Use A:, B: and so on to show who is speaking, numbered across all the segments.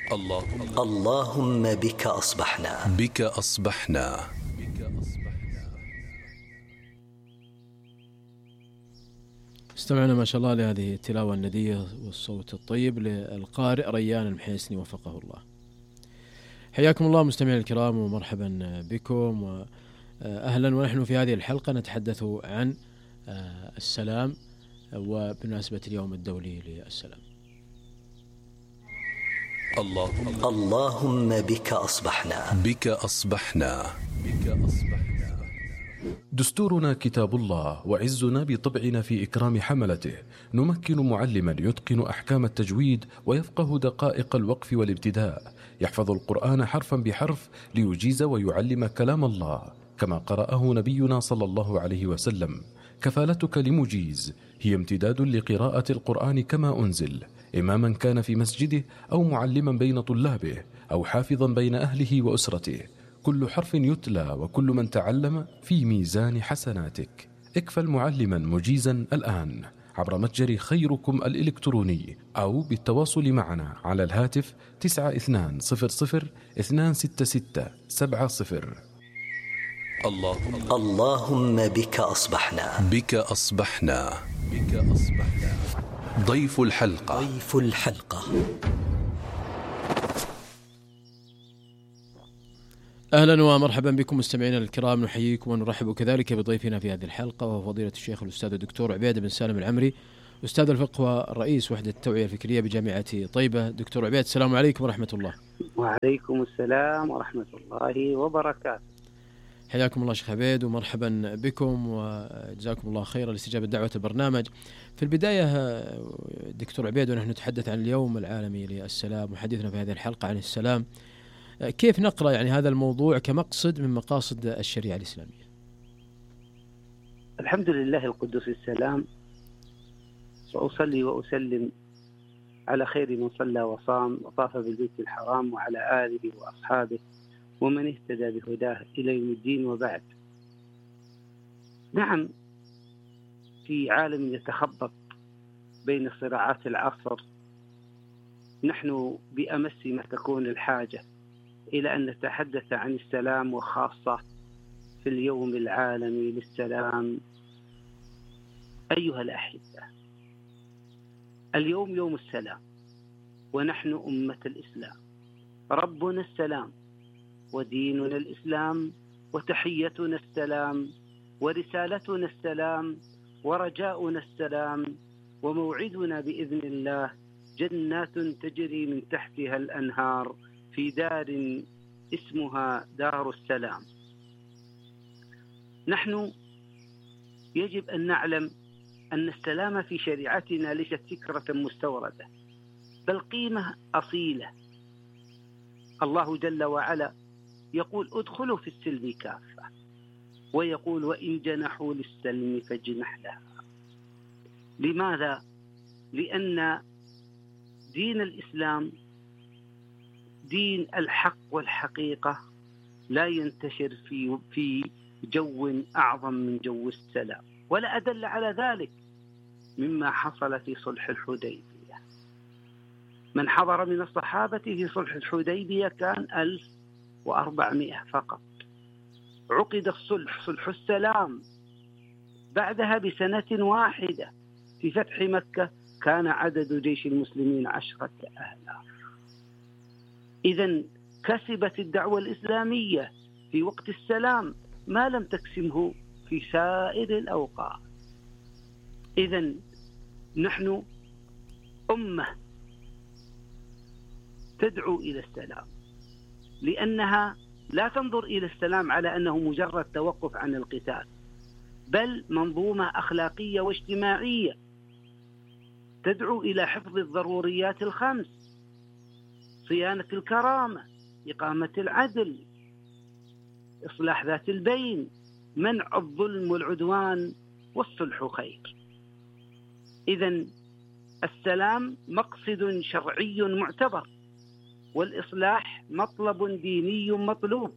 A: اللهم بك أصبحنا.
B: بك أصبحنا.
C: استمعنا ما شاء الله لهذه التلاوة الندية والصوت الطيب للقارئ ريان المحيسني وفقه الله. حياكم الله مستمعين الكرام ومرحبا بكم وأهلا. ونحن في هذه الحلقة نتحدث عن السلام وبمناسبة اليوم الدولي للسلام.
A: اللهم بك أصبحنا.
B: بك أصبحنا.
D: دستورنا كتاب الله، وعزنا بطبعنا في إكرام حملته. نمكن معلما يتقن أحكام التجويد ويفقه دقائق الوقف والابتداء، يحفظ القرآن حرفا بحرف ليجيز ويعلم كلام الله كما قرأه نبينا صلى الله عليه وسلم. كفالتك لمجيز هي امتداد لقراءة القرآن كما أنزل، إماما كان في مسجده أو معلما بين طلابه أو حافظا بين أهله وأسرته. كل حرف يتلى وكل من تعلم في ميزان حسناتك. اكفل معلما مجيزا الآن عبر متجر خيركم الإلكتروني أو بالتواصل معنا على الهاتف 9200-266-70.
A: اللهم بك أصبحنا.
B: بك أصبحنا. ضيف الحلقة.
C: أهلا ومرحبا بكم مستمعينا الكرام، نحييكم ونرحب كذلك بضيفنا في هذه الحلقة وهو فضيلة الشيخ الأستاذ الدكتور عبيد بن سالم العمري، أستاذ الفقه ورئيس وحدة التوعية الفكرية بجامعة طيبة. دكتور عبيد السلام عليكم ورحمة الله.
E: وعليكم السلام ورحمة الله وبركاته.
C: حياكم الله شيخ عبيد ومرحبا بكم وجزاكم الله خيرا لاستجابة دعوة البرنامج. في البداية دكتور عبيد، ونحن نتحدث عن اليوم العالمي للسلام وحديثنا في هذه الحلقة عن السلام، كيف نقرأ يعني هذا الموضوع كمقصد من مقاصد الشريعة الإسلامية؟
E: الحمد لله القدوس السلام، وأصلي وأسلم على خير من صلى وصام وطاف بالبيت الحرام وعلى آله وأصحابه ومن اهتدى بهداه إلى يوم الدين. وبعد، نعم، في عالم يتخبط بين صراعات العصر نحن بأمس ما تكون الحاجة إلى أن نتحدث عن السلام، وخاصة في اليوم العالمي للسلام. أيها الأحبة، اليوم يوم السلام، ونحن أمة الإسلام، ربنا السلام، وديننا الإسلام، وتحيتنا السلام، ورسالتنا السلام، ورجاؤنا السلام، وموعدنا بإذن الله جنات تجري من تحتها الأنهار في دار اسمها دار السلام. نحن يجب أن نعلم أن السلام في شريعتنا ليست فكرة مستوردة، بل قيمة أصيلة. الله جل وعلا يقول ادخلوا في السلم كافة، ويقول وإن جنحوا للسلم فاجنح لها. لماذا؟ لأن دين الإسلام دين الحق والحقيقة، لا ينتشر في جو أعظم من جو السلام، ولا أدل على ذلك مما حصل في صلح الحديبية. من حضر من الصحابة في صلح الحديبية كان 1400 فقط. عقد الصلح، صلح السلام، بعدها بسنة واحدة في فتح مكة كان عدد جيش المسلمين 10,000. إذن كسبت الدعوة الإسلامية في وقت السلام ما لم تكسبه في سائر الأوقات. إذن نحن أمة تدعو إلى السلام، لأنها لا تنظر إلى السلام على أنه مجرد توقف عن القتال، بل منظومة أخلاقية واجتماعية تدعو إلى حفظ الضروريات الخمس: صيانة الكرامة، إقامة العدل، إصلاح ذات البين، منع الظلم والعدوان، والصلح خير. إذن السلام مقصد شرعي معتبر، والإصلاح مطلب ديني مطلوب.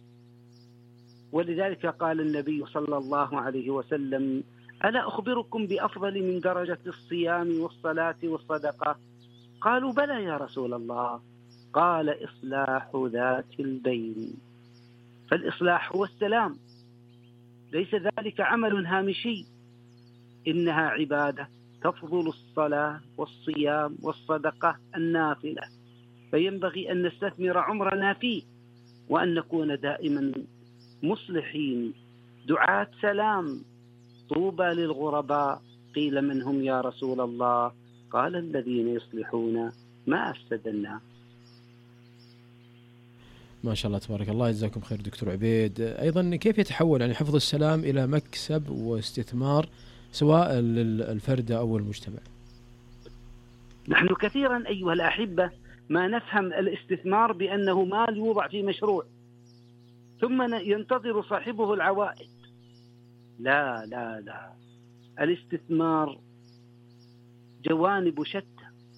E: ولذلك قال النبي صلى الله عليه وسلم: ألا أخبركم بأفضل من درجة الصيام والصلاة والصدقة؟ قالوا: بلى يا رسول الله. قال إصلاح ذات البين. فالإصلاح هو السلام، ليس ذلك عمل هامشي، إنها عبادة تفضل الصلاة والصيام والصدقة النافلة، فينبغي أن نستثمر عمرنا فيه، وأن نكون دائما مصلحين دعاة سلام. طوبى للغرباء، قيل من هم يا رسول الله؟ قال الذين يصلحون ما أفسد الناس.
C: ما شاء الله تبارك الله، جزاكم خير دكتور عبيد. أيضا كيف يتحول يعني حفظ السلام إلى مكسب واستثمار سواء للفرد أو المجتمع؟
E: نحن كثيرا أيها الأحبة ما نفهم الاستثمار بأنه مال يوضع في مشروع ثم ينتظر صاحبه العوائد. لا لا لا، الاستثمار جوانب شتى.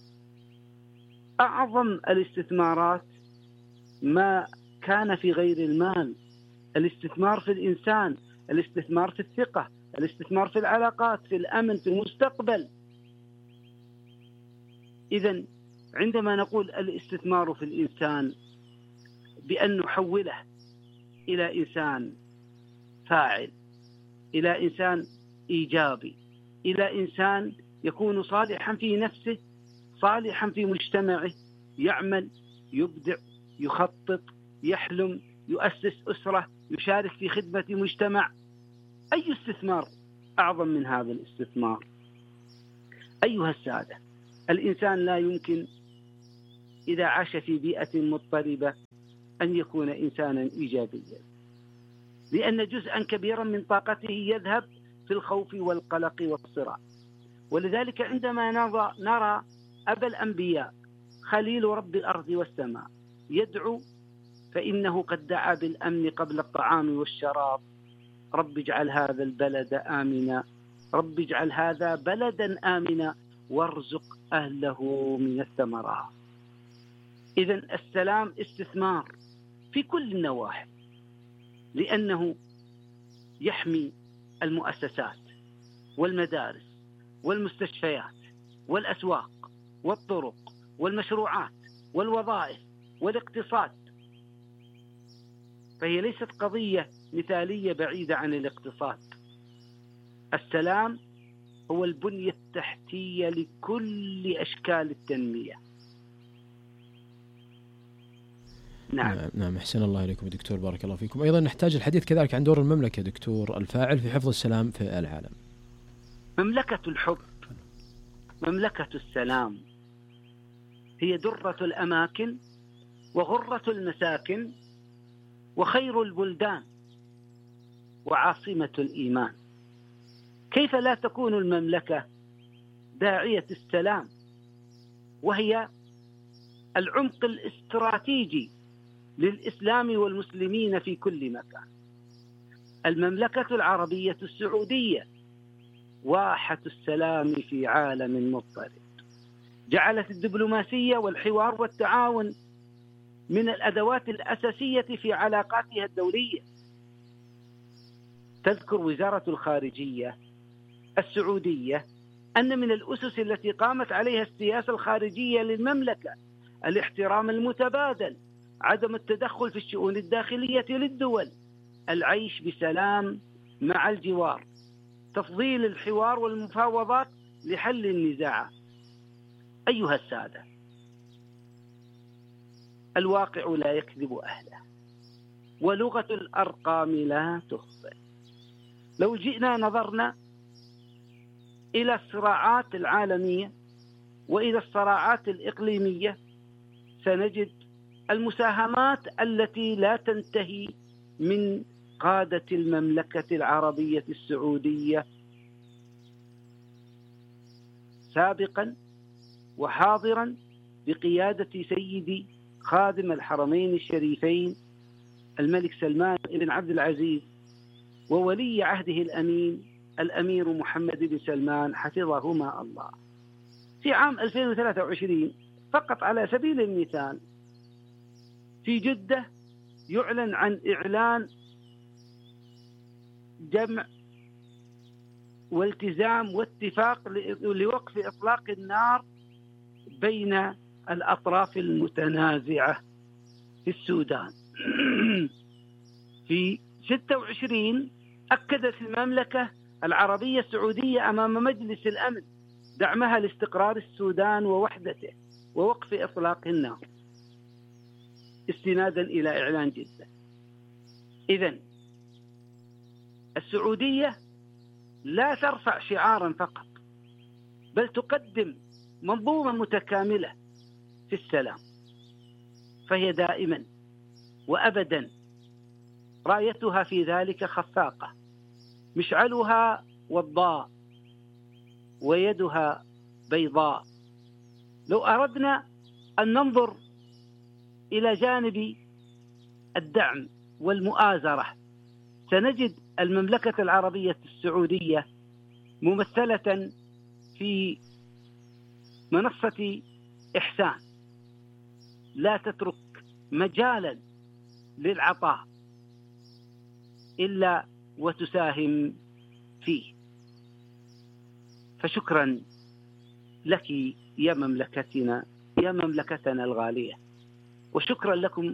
E: أعظم الاستثمارات ما كان في غير المال، الاستثمار في الإنسان، الاستثمار في الثقة، الاستثمار في العلاقات، في الأمن، في المستقبل. إذن عندما نقول الاستثمار في الإنسان بأن نحوله إلى إنسان فاعل، إلى إنسان إيجابي، إلى إنسان يكون صالحا في نفسه، صالحا في مجتمعه، يعمل، يبدع، يخطط، يحلم، يؤسس أسرة، يشارك في خدمة مجتمع. أي استثمار أعظم من هذا الاستثمار؟ أيها السادة، الإنسان لا يمكن إذا عاش في بيئة مضطربة أن يكون إنسانا إيجابيا، لأن جزءا كبيرا من طاقته يذهب في الخوف والقلق والصراع. ولذلك عندما نرى أبا الأنبياء خليل رب الأرض والسماء يدعو، فإنه قد دعا بالأمن قبل الطعام والشراب. رب اجعل هذا البلد آمنا، رب اجعل هذا بلدا آمنا وارزق أهله من الثمرات. إذن السلام استثمار في كل النواحي، لأنه يحمي المؤسسات والمدارس والمستشفيات والأسواق والطرق والمشروعات والوظائف والاقتصاد. فهي ليست قضية مثالية بعيدة عن الاقتصاد. السلام هو البنية التحتية لكل أشكال التنمية.
C: نعم أحسن الله إليكم دكتور، بارك الله فيكم. أيضا نحتاج الحديث كذلك عن دور المملكة دكتور الفاعل في حفظ السلام في العالم.
E: مملكة الحب، مملكة السلام، هي درة الأماكن وغرة المساكن وخير البلدان وعاصمة الإيمان. كيف لا تكون المملكة داعية السلام، وهي العمق الاستراتيجي للإسلام والمسلمين في كل مكان. المملكة العربية السعودية واحة السلام في عالم مضطرب، جعلت الدبلوماسية والحوار والتعاون من الأدوات الأساسية في علاقاتها الدولية. تذكر وزارة الخارجية السعودية أن من الأسس التي قامت عليها السياسة الخارجية للمملكة الاحترام المتبادل، عدم التدخل في الشؤون الداخلية للدول، العيش بسلام مع الجوار، تفضيل الحوار والمفاوضات لحل النزاعات. أيها السادة، الواقع لا يكذب أهله، ولغة الأرقام لا تخطئ. لو جئنا نظرنا إلى الصراعات العالمية وإلى الصراعات الإقليمية سنجد المساهمات التي لا تنتهي من قادة المملكة العربية السعودية سابقا وحاضرا بقيادة سيدي خادم الحرمين الشريفين الملك سلمان بن عبد العزيز وولي عهده الأمين الأمير محمد بن سلمان حفظهما الله. في عام 2023 فقط على سبيل المثال في جدة يعلن عن إعلان جمع والتزام واتفاق لوقف إطلاق النار بين الأطراف المتنازعة في السودان. في 26 أكدت المملكة العربية السعودية أمام مجلس الأمن دعمها لاستقرار السودان ووحدته ووقف إطلاق النار استنادا إلى إعلان جدة. إذن السعودية لا ترفع شعارا فقط، بل تقدم منظومة متكاملة في السلام، فهي دائما وأبدا رايتها في ذلك خفاقة، مشعلها وضاء ويدها بيضاء. لو أردنا أن ننظر إلى جانب الدعم والمؤازرة سنجد المملكة العربية السعودية ممثلة في منصة إحسان، لا تترك مجالا للعطاء إلا وتساهم فيه. فشكرا لك يا مملكتنا، يا مملكتنا الغالية، وشكرا لكم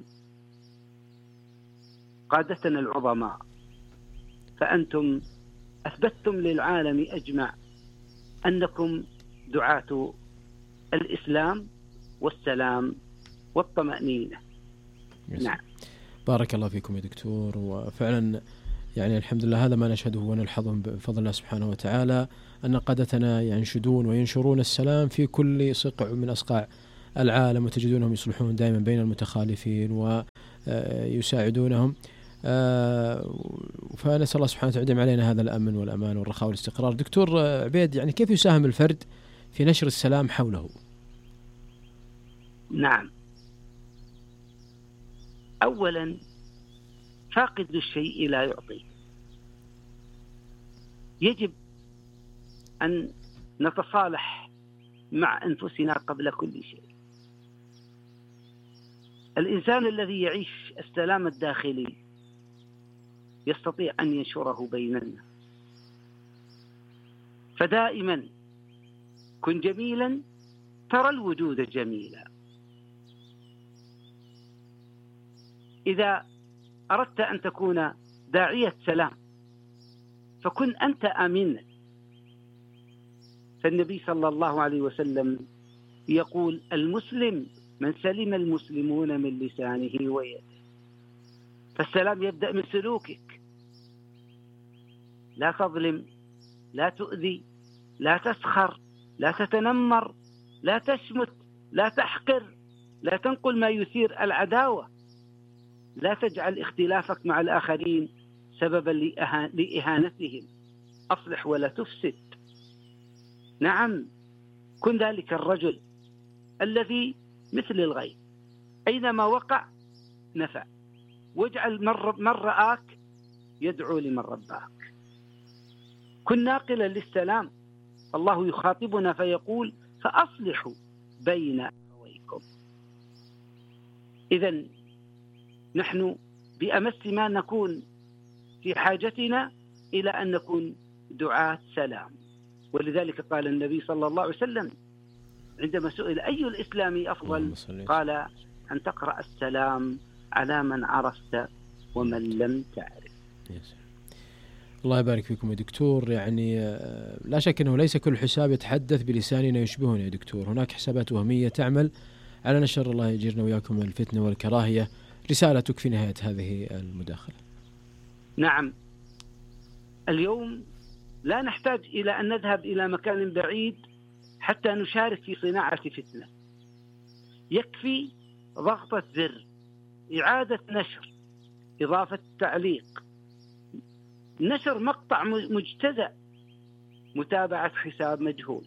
E: قادتنا العظماء، فأنتم أثبتتم للعالم أجمع أنكم دعاة الإسلام والسلام والطمأنينة. نعم.
C: بارك الله فيكم يا دكتور. وفعلا يعني الحمد لله هذا ما نشهده ونلحظه بفضل الله سبحانه وتعالى، أن قادتنا ينشدون وينشرون السلام في كل صقع من أصقاع العالم، وتجدونهم يصلحون دائما بين المتخالفين ويساعدونهم. فنسأل الله سبحانه وتعالى يديم علينا هذا الأمن والأمان والرخاء والاستقرار. دكتور عبيد، يعني كيف يساهم الفرد في نشر السلام حوله؟
E: نعم، أولا فاقد الشيء لا يعطيه. يجب أن نتصالح مع أنفسنا قبل كل شيء. الإنسان الذي يعيش السلام الداخلي يستطيع أن ينشره بين الناس. فدائما كن جميلا ترى الوجود جميلا. إذا أردت أن تكون داعية سلام فكن أنت آمنا. فالنبي صلى الله عليه وسلم يقول: المسلم من سلم المسلمون من لسانه ويده. فالسلام يبدأ من سلوكك، لا تظلم، لا تؤذي، لا تسخر، لا تتنمر، لا تشمت، لا تحقر، لا تنقل ما يثير العداوة، لا تجعل اختلافك مع الآخرين سببا لإهانتهم، أصلح ولا تفسد. نعم، كن ذلك الرجل الذي مثل الغيث أينما وقع نفع، واجعل من رآك يدعو لمن رباك. كن ناقلا للسلام. الله يخاطبنا فيقول: فأصلحوا بين أخويكم. إذن نحن بأمس ما نكون في حاجتنا إلى أن نكون دعاة سلام. ولذلك قال النبي صلى الله عليه وسلم عندما سئل أي الإسلام أفضل قال: أن تقرأ السلام على من عرفت ومن لم تعرف.
C: الله يبارك فيكم يا دكتور. يعني لا شك أنه ليس كل حساب يتحدث بلساننا يشبهنا يا دكتور، هناك حسابات وهمية تعمل على نشر، الله يجيرنا وياكم، الفتنة والكراهية. رسالتك في نهاية هذه المداخلة.
E: نعم، اليوم لا نحتاج إلى أن نذهب إلى مكان بعيد حتى نشارك في صناعة فتنة. يكفي ضغطة زر، إعادة نشر، إضافة تعليق، نشر مقطع مجتزأ، متابعة حساب مجهول،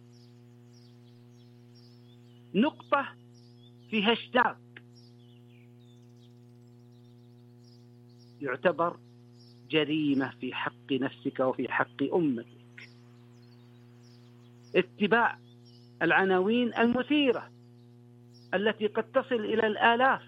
E: نقطة في هاشتاج يعتبر جريمة في حق نفسك وفي حق أمتك. اتباع العناوين المثيرة التي قد تصل إلى الآلاف.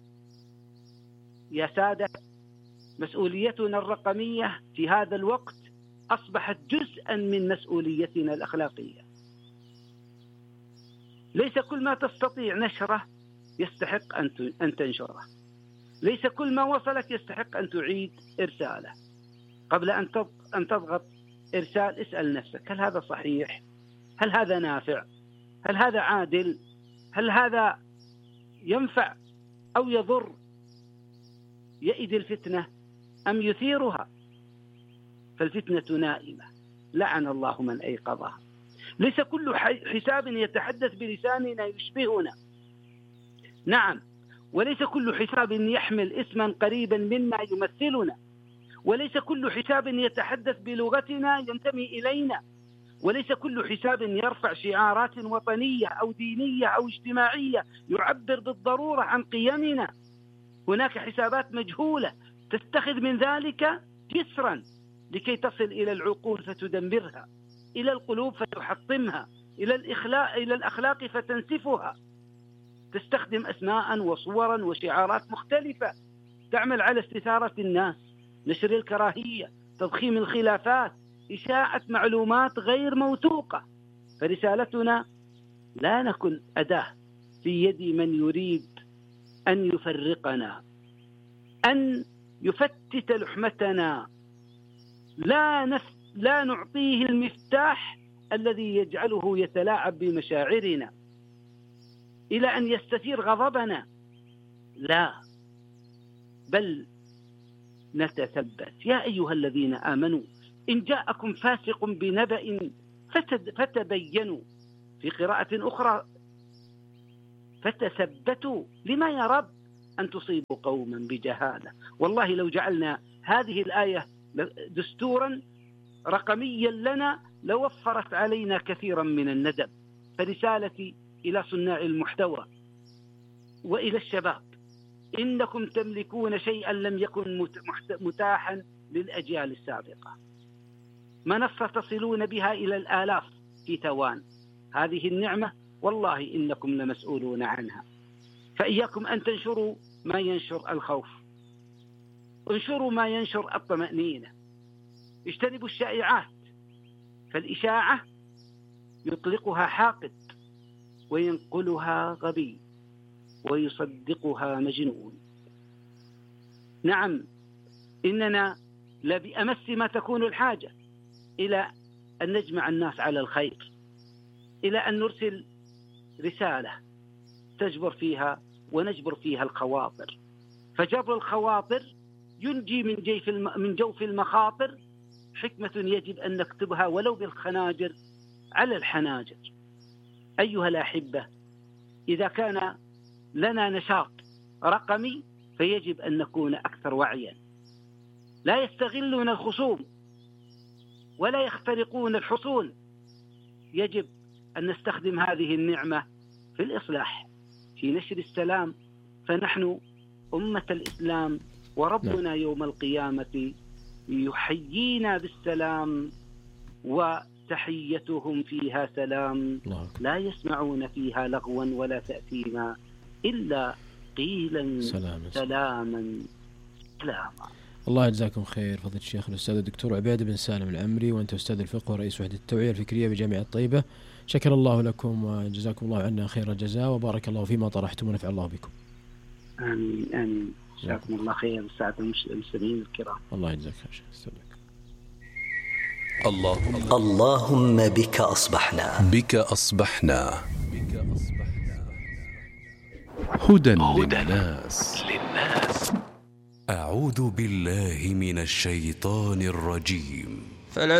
E: يا سادة، مسؤوليتنا الرقمية في هذا الوقت أصبحت جزءا من مسؤوليتنا الأخلاقية. ليس كل ما تستطيع نشره يستحق أن تنشره، ليس كل ما وصلك يستحق أن تعيد إرساله. قبل أن تضغط إرسال اسأل نفسك: هل هذا صحيح؟ هل هذا نافع؟ هل هذا عادل؟ هل هذا ينفع أو يضر؟ يئد الفتنة أم يثيرها؟ فالفتنة نائمة، لعن الله من أيقظها. ليس كل حساب يتحدث بلساننا يشبهنا، نعم، وليس كل حساب يحمل اسما قريبا منا يمثلنا، وليس كل حساب يتحدث بلغتنا ينتمي إلينا، وليس كل حساب يرفع شعارات وطنية أو دينية أو اجتماعية يعبر بالضرورة عن قيمنا. هناك حسابات مجهولة تتخذ من ذلك جسرا لكي تصل إلى العقول فتدمرها، إلى القلوب فتحطمها، إلى الأخلاق فتنسفها. تستخدم أسماء وصورا وشعارات مختلفة تعمل على استثارة الناس، نشر الكراهية، تضخيم الخلافات، إشاعة معلومات غير موثوقة. فرسالتنا: لا نكن أداة في يد من يريد أن يفرقنا، أن يفتت لحمتنا. لا نعطيه المفتاح الذي يجعله يتلاعب بمشاعرنا إلى أن يستثير غضبنا، لا، بل نتثبت. يا أيها الذين آمنوا إن جاءكم فاسق بنبأ فتبينوا، في قراءة أخرى فتثبتوا. لما يا رب؟ أن تصيبوا قوما بجهالة. والله لو جعلنا هذه الآية دستورا رقميا لنا لوفرت علينا كثيرا من الندم. فرسالتي إلى صناع المحتوى وإلى الشباب: إنكم تملكون شيئا لم يكن متاحا للأجيال السابقة، منصة تصلون بها إلى الآلاف في ثوان. هذه النعمة والله إنكم لمسؤولون عنها. فإياكم أن تنشروا ما ينشر الخوف، انشروا ما ينشر الطمأنينة. اجتنبوا الشائعات، فالإشاعة يطلقها حاقد وينقلها غبي ويصدقها مجنون. نعم، إننا لبأمس ما تكون الحاجة إلى أن نجمع الناس على الخير، إلى أن نرسل رسالة تجبر فيها ونجبر فيها الخواطر. فجبر الخواطر ينجي من جوف المخاطر حكمة يجب أن نكتبها ولو بالخناجر على الحناجر. أيها الأحبة، إذا كان لنا نشاط رقمي فيجب أن نكون أكثر وعيا. لا يستغلون الخصوم ولا يخترقون الحصون. يجب أن نستخدم هذه النعمة في الإصلاح، في نشر السلام. فنحن أمة الإسلام، وربنا يوم القيامة يحيينا بالسلام، وتحيتهم فيها سلام، لا يسمعون فيها لغوا ولا تأثيما إلا قيلا سلاما.
C: الله يجزاكم خير فضيلة الشيخ الأستاذ الدكتور عبيد بن سالم العمري، وأنت أستاذ الفقه ورئيس وحدة التوعية الفكرية بجامعة طيبة. شكر الله لكم وجزاكم الله عنا خير الجزاء، وبارك الله فيما طرحتم ونفع الله بكم.
E: آمين آمين. جزاكم الله خير والسعادة المسلمين الكرام.
C: الله يجزاك خير.
A: اللهم بك أصبحنا،
B: بك أصبحنا هدى للناس.
F: أعوذ بالله من الشيطان الرجيم.